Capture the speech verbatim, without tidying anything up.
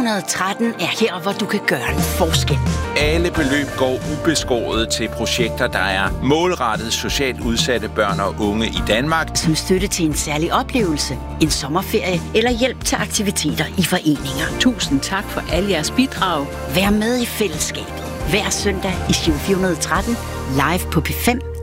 fire et tre er her, hvor du kan gøre en forskel. Alle beløb går ubeskåret til projekter, der er målrettet socialt udsatte børn og unge i Danmark. Som støtte til en særlig oplevelse, en sommerferie eller hjælp til aktiviteter i foreninger. Tusind tak for alle jeres bidrag. Vær med i fællesskabet. Hver søndag i Giro fire et tre live på P fem